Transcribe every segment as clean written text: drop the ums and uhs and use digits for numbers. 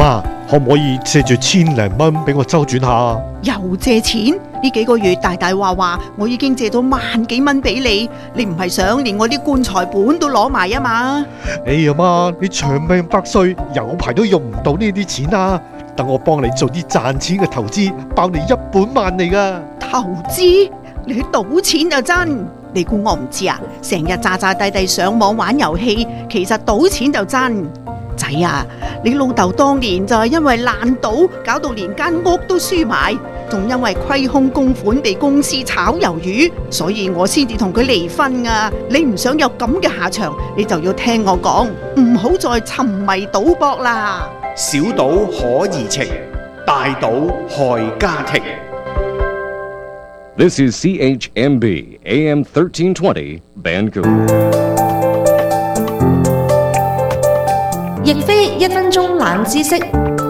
媽，可唔可以借住千零蚊俾我周轉下？ 又借錢？呢幾個月大大話我已經借咗萬幾蚊俾你，你唔係想連我啲棺材本都攞埋啊嘛？ 哎呀媽，你長命百歲，有排都用唔到呢啲錢啊！等我幫你做啲賺錢嘅投資，包你一本萬利噶。 投資？你去賭錢就真？你估我唔知啊？成日詐詐諦諦上網玩遊戲，其實賭錢就真。仔啊，你老豆當年就係因為爛賭，搞到連間屋都輸埋，仲因為虧空公款被公司炒魷魚，所以我先至同佢離婚啊！你唔想有咁嘅下場，你就要聽我講，唔好再沉迷賭博啦。 小賭可怡情，大賭害家庭。 This is CHMB AM 1320 Vancouver。 亦非一分鐘冷知識。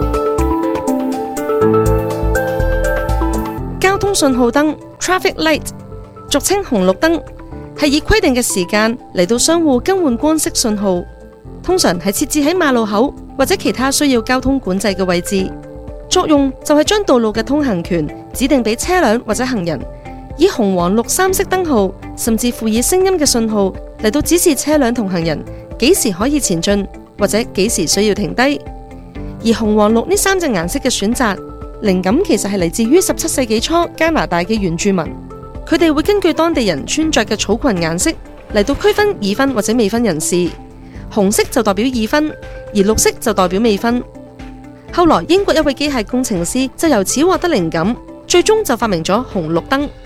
交通信號燈 （traffic light） 俗稱紅綠燈，係以規定嘅時間嚟到相互更換光色信號，通常係設置喺馬路口或者其他需要交通管制嘅位置。作用就係將道路嘅通行權指定俾車輛或者行人，以紅黃綠三色燈號，甚至附以聲音嘅信號嚟到指示車輛同行人幾時可以前進，或者幾時需要停低。而紅黃綠呢三隻顏色嘅選擇，靈感其實係嚟自於17世紀初加拿大嘅原住民，佢哋會根據當地人穿着嘅草裙顏色嚟到區分已婚或者未婚人士。紅色就代表已婚，而綠色就代表未婚。後來英國一位機械工程師就由此獲得靈感，最終就發明咗紅綠燈。